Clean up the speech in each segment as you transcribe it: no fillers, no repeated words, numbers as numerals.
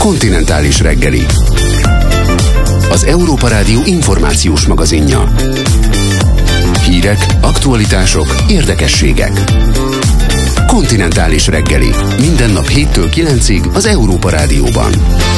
Kontinentális reggeli. Az Európa Rádió információs magazinja. Hírek, aktualitások, érdekességek. Kontinentális reggeli. Minden nap 7-től 9-ig az Európa Rádióban.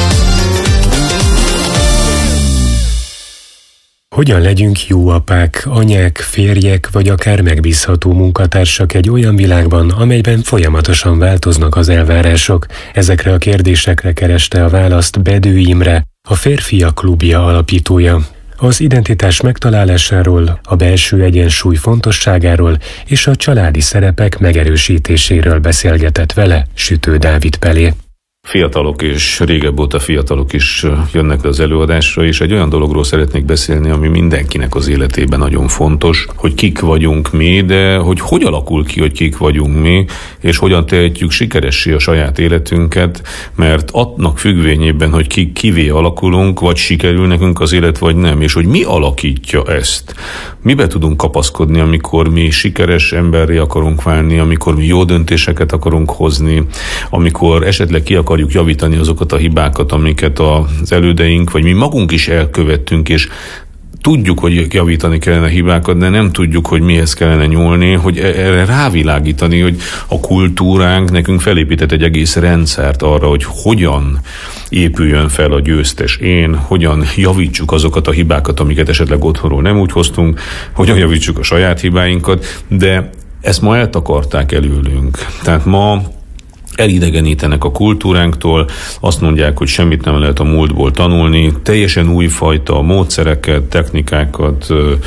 Hogyan legyünk jó apák, anyák, férjek vagy akár megbízható munkatársak egy olyan világban, amelyben folyamatosan változnak az elvárások? Ezekre a kérdésekre kereste a választ Bedő Imre, a Férfiak Klubja alapítója. Az identitás megtalálásáról, a belső egyensúly fontosságáról és a családi szerepek megerősítéséről beszélgetett vele Sütő Dávid Pelé. Fiatalok és régebb óta fiatalok is jönnek az előadásra, és egy olyan dologról szeretnék beszélni, ami mindenkinek az életében nagyon fontos, hogy kik vagyunk mi, de hogy alakul ki, hogy kik vagyunk mi, és hogyan tehetjük sikeressé a saját életünket, mert annak függvényében, hogy kivé alakulunk, vagy sikerül nekünk az élet, vagy nem, és hogy mi alakítja ezt. Mibe tudunk kapaszkodni, amikor mi sikeres emberré akarunk válni, amikor mi jó döntéseket akarunk hozni, amikor esetleg ki akarjuk javítani azokat a hibákat, amiket az elődeink, vagy mi magunk is elkövettünk, és tudjuk, hogy javítani kellene hibákat, de nem tudjuk, hogy mihez kellene nyúlni, hogy erre rávilágítani, hogy a kultúránk nekünk felépített egy egész rendszert arra, hogy hogyan épüljön fel a győztes én, hogyan javítsuk azokat a hibákat, amiket esetleg otthonról nem úgy hoztunk, hogyan javítsuk a saját hibáinkat, de ezt ma eltakarták előlünk. Tehát ma elidegenítenek a kultúránktól, azt mondják, hogy semmit nem lehet a múltból tanulni, teljesen újfajta módszereket, technikákat,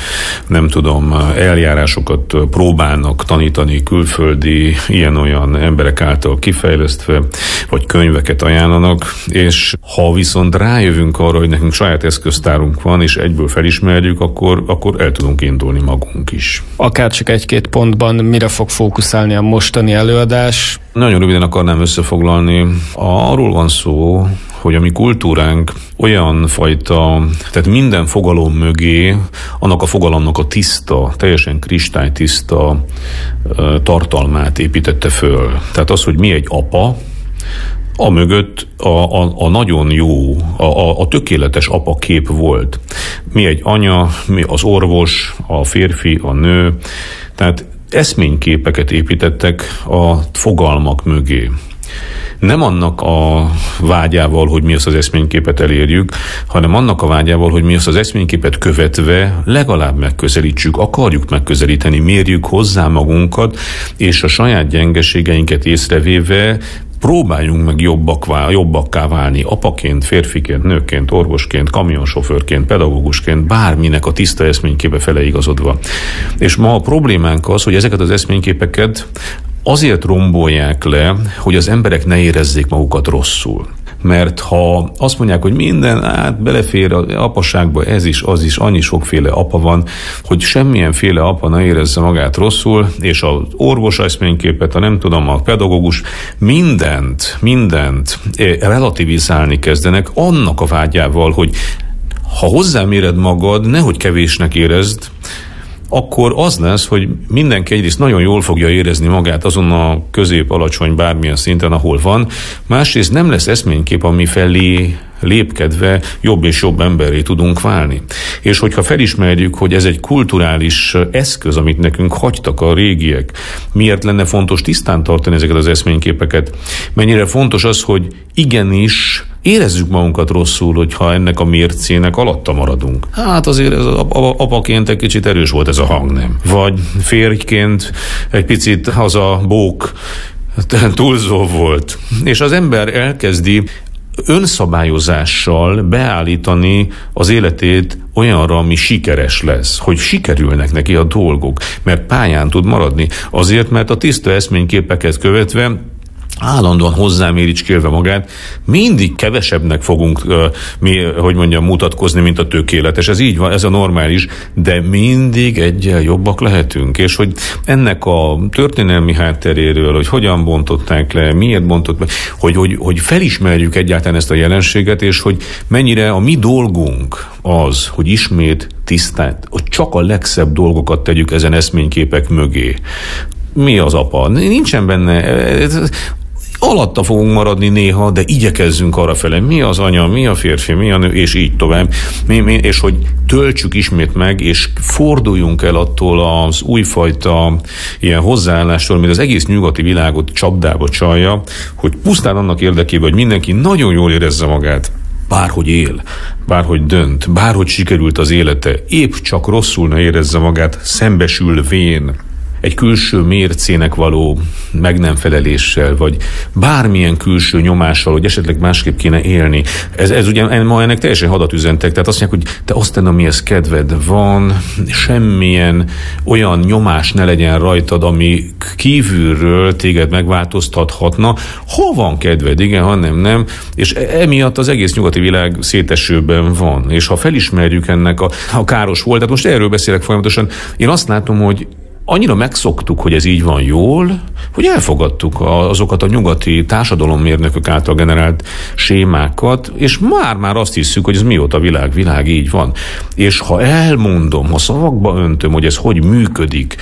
nem tudom, eljárásokat próbálnak tanítani külföldi, ilyen-olyan emberek által kifejlesztve, vagy könyveket ajánlanak, és ha viszont rájövünk arra, hogy nekünk saját eszköztárunk van, és egyből felismerjük, akkor el tudunk indulni magunk is. Akár csak egy-két pontban mire fog fókuszálni a mostani előadás? Nagyon röviden akarnám összefoglalni. Arról van szó, hogy a mi kultúránk olyan fajta, tehát minden fogalom mögé, annak a fogalomnak a tiszta, teljesen kristálytiszta tartalmát építette föl. Tehát az, hogy mi egy apa, a mögött a nagyon jó, a tökéletes apa kép volt. Mi egy anya, mi az orvos, a férfi, a nő, tehát eszményképeket építettek a fogalmak mögé. Nem annak a vágyával, hogy mi azt az eszményképet elérjük, hanem annak a vágyával, hogy mi azt az eszményképet követve legalább megközelítsük, akarjuk megközelíteni, mérjük hozzá magunkat, és a saját gyengeségeinket észrevéve próbáljunk meg jobbakká válni, apaként, férfiként, nőként, orvosként, kamionsofőrként, pedagógusként, bárminek a tiszta eszményképe fele igazodva. És ma a problémánk az, hogy ezeket az eszményképeket azért rombolják le, hogy az emberek ne érezzék magukat rosszul. Mert ha azt mondják, hogy minden belefér az apaságba, ez is, az is, annyi sokféle apa van, hogy semmilyenféle apa ne érezze magát rosszul, és az orvos eszményképet, a pedagógus, mindent relativizálni kezdenek annak a vágyával, hogy ha hozzáméred magad, nehogy kevésnek érezd, akkor az lesz, hogy mindenki egyrészt nagyon jól fogja érezni magát azon a közép-alacsony bármilyen szinten, ahol van, másrészt nem lesz eszménykép, ami felé lépkedve jobb és jobb emberré tudunk válni. És hogyha felismerjük, hogy ez egy kulturális eszköz, amit nekünk hagytak a régiek, miért lenne fontos tisztán tartani ezeket az eszményképeket, mennyire fontos az, hogy igenis érezzük magunkat rosszul, hogyha ennek a mércének alatta maradunk. Hát azért ez apaként egy kicsit erős volt ez a hang, nem? Vagy férjként egy picit az a bók túlzó volt. És az ember elkezdi önszabályozással beállítani az életét olyanra, ami sikeres lesz, hogy sikerülnek neki a dolgok, mert pályán tud maradni. Azért, mert a tiszta eszményképeket követve állandóan hozzáméricskélve magát, mindig kevesebbnek fogunk mutatkozni, mint a tökéletes. Ez így van, ez a normális, de mindig egyel jobbak lehetünk. És hogy ennek a történelmi hátteréről, hogy hogyan bontották le, miért bontották le, hogy felismerjük egyáltalán ezt a jelenséget, és hogy mennyire a mi dolgunk az, hogy ismét tisztát, hogy csak a legszebb dolgokat tegyük ezen eszményképek mögé. Mi az apa? Nincsen benne... alatta fogunk maradni néha, de igyekezzünk arrafele, mi az anya, mi a férfi, mi a nő, és így tovább. És hogy töltsük ismét meg, és forduljunk el attól az újfajta ilyen hozzáállástól, mint az egész nyugati világot csapdába csalja, hogy pusztán annak érdekében, hogy mindenki nagyon jól érezze magát, bárhogy él, bárhogy dönt, bárhogy sikerült az élete, épp csak rosszul ne érezze magát, szembesülvén egy külső mércének való meg nem feleléssel, vagy bármilyen külső nyomással, hogy esetleg másképp kéne élni. Ez ugye ma ennek teljesen hadat üzentek, tehát azt mondják, hogy te aztán, amihez kedved van, semmilyen olyan nyomás ne legyen rajtad, ami kívülről téged megváltoztathatna. Ha van kedved, igen, ha nem. És emiatt az egész nyugati világ szétesőben van. És ha felismerjük ennek a káros voltát, most erről beszélek folyamatosan, én azt látom, hogy annyira megszoktuk, hogy ez így van jól, hogy elfogadtuk azokat a nyugati társadalommérnökök által generált sémákat, és már azt hiszük, hogy ez mióta világ így van. És ha elmondom, ha szavakba öntöm, hogy ez hogy működik,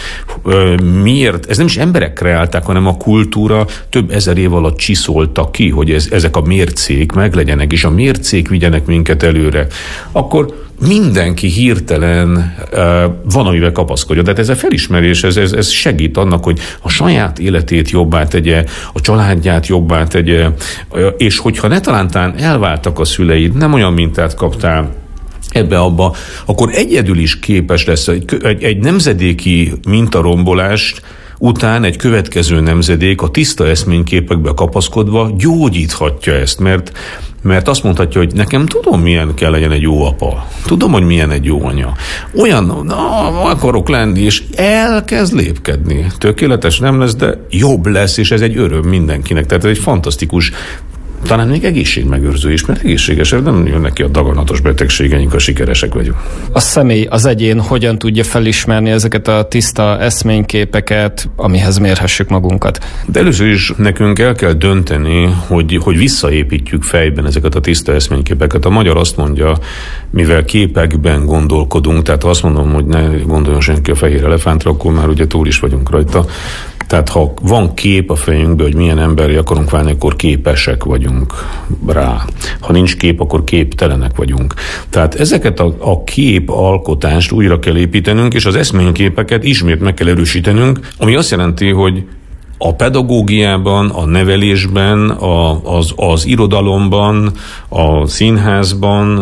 miért, ez nem is emberek kreálták, hanem a kultúra több ezer év alatt csiszoltak ki, hogy ezek a mércék meglegyenek, és a mércék vigyenek minket előre, akkor mindenki hirtelen van, amivel kapaszkodja. Tehát ez a felismerés, ez segít annak, hogy a saját életét jobbá tegye, a családját jobbá tegye, és hogyha netalántán elváltak a szüleid, nem olyan mintát kaptál ebbe-abba, akkor egyedül is képes lesz egy nemzedéki mintarombolást után egy következő nemzedék a tiszta eszményképekbe kapaszkodva gyógyíthatja ezt, mert azt mondhatja, hogy nekem tudom, milyen kell legyen egy jó apa. Tudom, hogy milyen egy jó anya. Olyan, akarok lenni, és elkezd lépkedni. Tökéletes nem lesz, de jobb lesz, és ez egy öröm mindenkinek. Tehát ez egy fantasztikus, talán még egészségmegőrző is, mert egészségesebb nem jönnek ki a daganatos betegségeink, ha sikeresek vagyunk. A személy, az egyén hogyan tudja felismerni ezeket a tiszta eszményképeket, amihez mérhessük magunkat? De először is nekünk el kell dönteni, hogy visszaépítjük fejben ezeket a tiszta eszményképeket. A magyar azt mondja, mivel képekben gondolkodunk, tehát azt mondom, hogy ne gondoljon senki a fehér elefántra, akkor már ugye túl is vagyunk rajta. Tehát ha van kép a fejünkben, hogy milyen emberi akarunk válni, akkor képesek vagyunk rá. Ha nincs kép, akkor képtelenek vagyunk. Tehát ezeket a képalkotást újra kell építenünk, és az eszményképeket ismét meg kell erősítenünk, ami azt jelenti, hogy a pedagógiában, a nevelésben, az irodalomban, a színházban,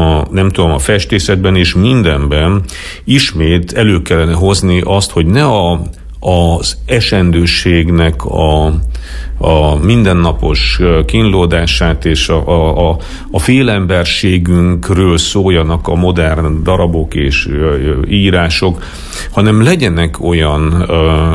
a festészetben és mindenben ismét elő kellene hozni azt, hogy ne az esendőségnek a mindennapos kínlódását és a félemberségünkről szóljanak a modern darabok és írások, hanem legyenek olyan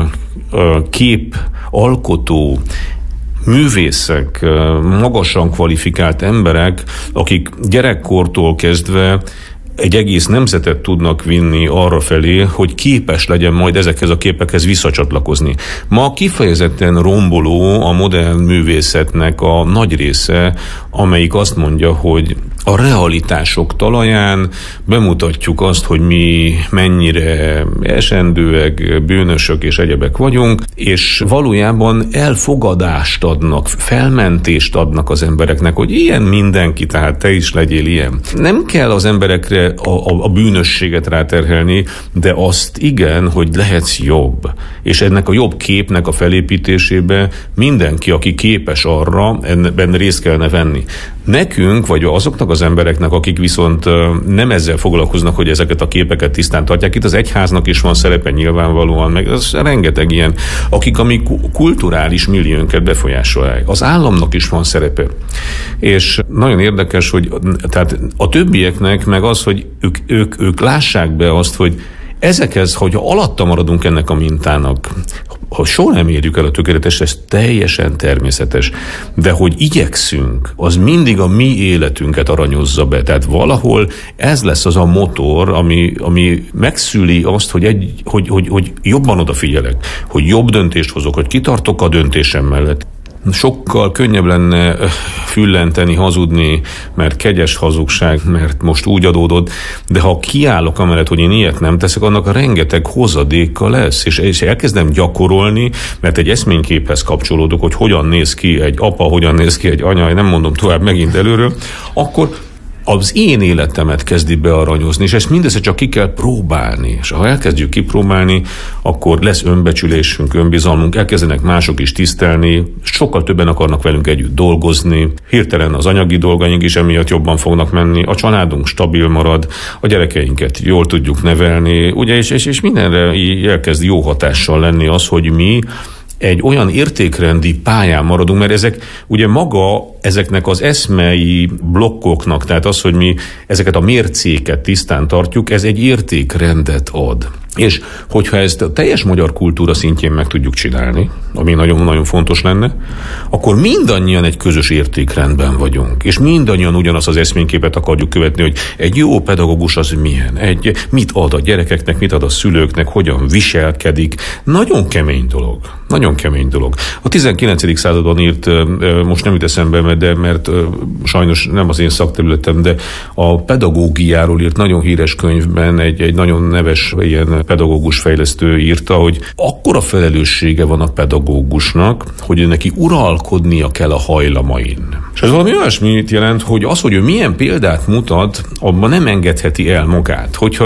képalkotó művészek, magasan kvalifikált emberek, akik gyerekkortól kezdve egy egész nemzetet tudnak vinni arra felé, hogy képes legyen majd ezekhez a képekhez visszacsatlakozni. Ma kifejezetten romboló a modern művészetnek a nagy része, amelyik azt mondja, hogy a realitások talaján bemutatjuk azt, hogy mi mennyire esendőek, bűnösök és egyebek vagyunk, és valójában elfogadást adnak, felmentést adnak az embereknek, hogy ilyen mindenki, tehát te is legyél ilyen. Nem kell az emberekre a bűnösséget ráterhelni, de azt igen, hogy lehetsz jobb. És ennek a jobb képnek a felépítésébe mindenki, aki képes arra, ebben részt kellene venni. Nekünk, vagy azoknak az embereknek, akik viszont nem ezzel foglalkoznak, hogy ezeket a képeket tisztán tartják, itt az egyháznak is van szerepe nyilvánvalóan, meg az rengeteg ilyen, akik a mi kulturális milliónkat befolyásolják. Az államnak is van szerepe. És nagyon érdekes, hogy tehát a többieknek meg az, hogy ők lássák be azt, hogy ezekhez, hogyha alatta maradunk ennek a mintának, ha soha nem érjük el a tökéletes, ez teljesen természetes. De hogy igyekszünk, az mindig a mi életünket aranyozza be. Tehát valahol ez lesz az a motor, ami megszüli azt, hogy jobban odafigyelek, hogy jobb döntést hozok, hogy kitartok a döntésem mellett. sokkal könnyebb lenne füllenteni, hazudni, mert kegyes hazugság, mert most úgy adódott, de ha kiállok amellett, hogy én ilyet nem teszek, annak a rengeteg hozadéka lesz, és elkezdem gyakorolni, mert egy eszményképhez kapcsolódok, hogy hogyan néz ki egy apa, hogyan néz ki egy anya, nem mondom tovább megint előről, akkor az én életemet kezdi bearanyozni, és ezt mindezzel csak ki kell próbálni. És ha elkezdjük kipróbálni, akkor lesz önbecsülésünk, önbizalmunk, elkezdenek mások is tisztelni, sokkal többen akarnak velünk együtt dolgozni, hirtelen az anyagi dolgaink is emiatt jobban fognak menni, a családunk stabil marad, a gyerekeinket jól tudjuk nevelni, ugye, és mindenre elkezd jó hatással lenni az, hogy mi egy olyan értékrendi pályán maradunk, mert ezek ugye maga ezeknek az eszmei blokkoknak, tehát az, hogy mi ezeket a mércéket tisztán tartjuk, ez egy értékrendet ad. És hogyha ezt a teljes magyar kultúra szintjén meg tudjuk csinálni, ami nagyon-nagyon fontos lenne, akkor mindannyian egy közös értékrendben vagyunk, és mindannyian ugyanaz az eszményképet akarjuk követni, hogy egy jó pedagógus az milyen, mit ad a gyerekeknek, mit ad a szülőknek, hogyan viselkedik. Nagyon kemény dolog. Nagyon kemény dolog. A 19. században írt, most nem jut eszembe, mert sajnos nem az én szakterületem, de a pedagógiáról írt nagyon híres könyvben egy nagyon neves ilyen pedagógus fejlesztő írta, hogy akkora felelőssége van a pedagógusnak, hogy neki uralkodnia kell a hajlamain. És ez valami olyasmit jelent, hogy az, hogy ő milyen példát mutat, abban nem engedheti el magát. Hogyha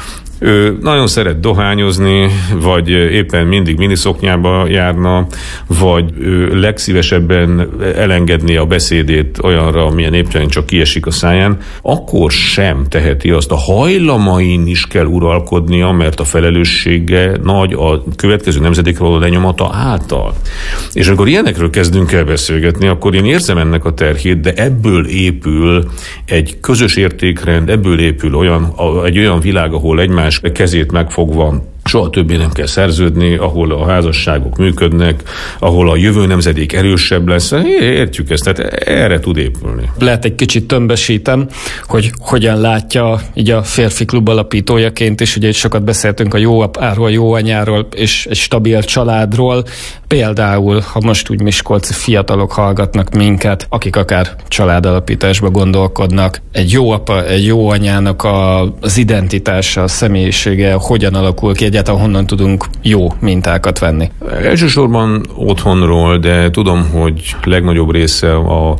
ő nagyon szeret dohányozni, vagy éppen mindig miniszoknyába járna, vagy ő legszívesebben elengedné a beszédét olyanra, amilyen éppen csak kiesik a száján, akkor sem teheti azt. A hajlamain is kell uralkodnia, mert a felelőssége nagy a következő nemzedékre való lenyomata által. És amikor ilyenekről kezdünk el beszélgetni, akkor én érzem ennek a terhét, de ebből épül egy közös értékrend, ebből épül egy olyan világ, ahol egymás kezét megfogva soha többé nem kell szerződni, ahol a házasságok működnek, ahol a jövő nemzedék erősebb lesz. Értjük ezt, tehát erre tud épülni. Lehet egy kicsit tömbösítem, hogy hogyan látja így a férfi klub alapítójaként is, ugye sokat beszéltünk a jó apáról, jó anyáról és egy stabil családról. Például, ha most úgy miskolci fiatalok hallgatnak minket, akik akár családalapításba gondolkodnak, egy jó apa, egy jó anyának az identitása, a személyisége hogyan alakul ki, egyáltalán honnan tudunk jó mintákat venni? Elsősorban otthonról, de tudom, hogy legnagyobb része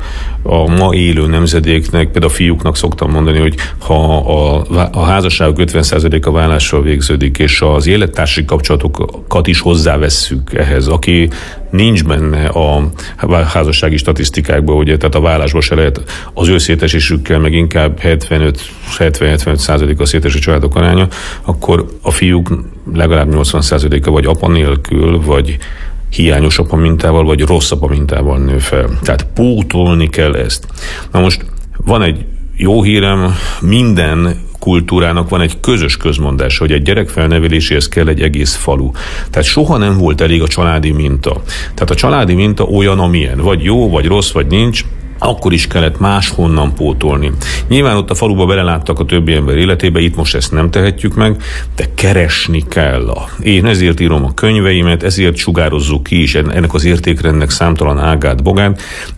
a ma élő nemzedéknek, például a fiúknak szoktam mondani, hogy ha a házasságok 50%-a vállással végződik, és az élettársi kapcsolatokat is hozzávesszük ehhez, aki nincs benne a házassági statisztikákban, ugye, tehát a vállásban se lehet az ő szétesésükkel, meg inkább 70-75% a széteső családok aránya, akkor a fiúk legalább 80%-a vagy apa nélkül, vagy hiányos apa mintával, vagy rossz apa mintával nő fel. Tehát pótolni kell ezt. Na most van egy jó hírem, minden kultúrának van egy közös közmondás, hogy egy gyerek felneveléséhez kell egy egész falu. Tehát soha nem volt elég a családi minta. Tehát a családi minta olyan, amilyen. Vagy jó, vagy rossz, vagy nincs, akkor is kellett máshonnan pótolni. Nyilván ott a faluba beleláttak a többi ember életébe, itt most ezt nem tehetjük meg, de keresni kell. Én ezért írom a könyveimet, ezért sugározzuk ki is ennek az értékrendnek számtalan ágát, bogán,